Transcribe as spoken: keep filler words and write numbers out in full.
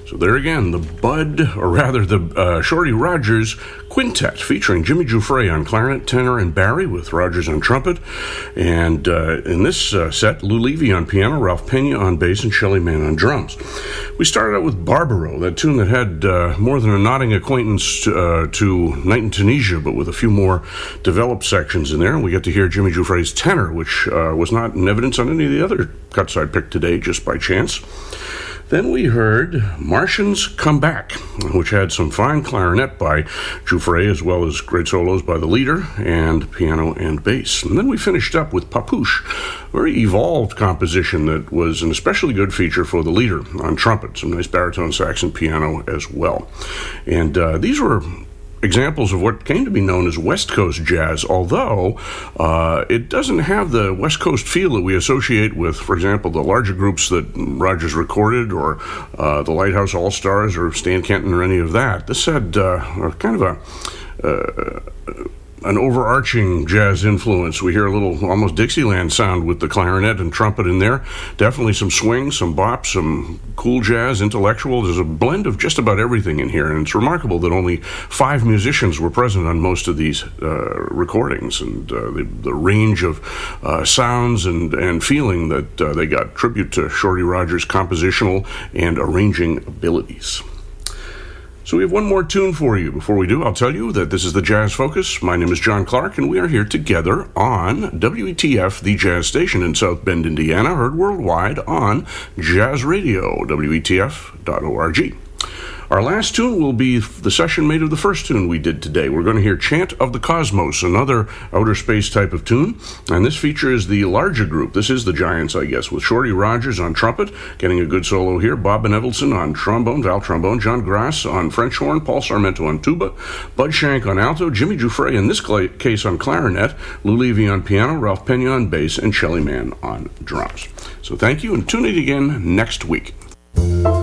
So there again, the Bud, or rather the uh, Shorty Rogers Quintet, featuring Jimmy Giuffre on clarinet, tenor, and Barry, with Rogers on trumpet. And uh, in this uh, set, Lou Levy on piano, Ralph Pena on bass, and Shelly Manne on drums. We started out with Barbaro, that tune that had uh, more than a nodding acquaintance to, uh, to Night in Tunisia, but with a few more developed sections in there. And we get to hear Jimmy Giuffre's tenor, which uh, was not in evidence on any of the other cuts I picked today, just by chance. Then we heard Martians Come Back, which had some fine clarinet by Giuffre, as well as great solos by the leader, and piano and bass. And then we finished up with Papouche, a very evolved composition that was an especially good feature for the leader on trumpet, some nice baritone sax and piano as well. And uh, these were examples of what came to be known as West Coast jazz, although uh, it doesn't have the West Coast feel that we associate with, for example, the larger groups that Rogers recorded, or uh, the Lighthouse All-Stars, or Stan Kenton, or any of that. This had uh, kind of a uh, an overarching jazz influence. We hear a little almost Dixieland sound with the clarinet and trumpet in there. Definitely some swing, some bop, some cool jazz, intellectual. There's a blend of just about everything in here, and it's remarkable that only five musicians were present on most of these uh, recordings, and uh, the, the range of uh, sounds and, and feeling that uh, they got, tribute to Shorty Rogers' compositional and arranging abilities. So we have one more tune for you. Before we do, I'll tell you that this is the Jazz Focus. My name is John Clark, and we are here together on W E T F, the jazz station in South Bend, Indiana, heard worldwide on Jazz Radio, W E T F dot org. Our last tune will be the session made of the first tune we did today. We're going to hear Chant of the Cosmos, another outer space type of tune, and this features the larger group. This is the Giants, I guess, with Shorty Rogers on trumpet, getting a good solo here, Bob Benevelson on trombone, Val trombone, John Grass on French horn, Paul Sarmento on tuba, Bud Shank on alto, Jimmy Giuffre in this case on clarinet, Lou Levy on piano, Ralph Pena on bass, and Shelly Manne on drums. So thank you, and tune in again next week.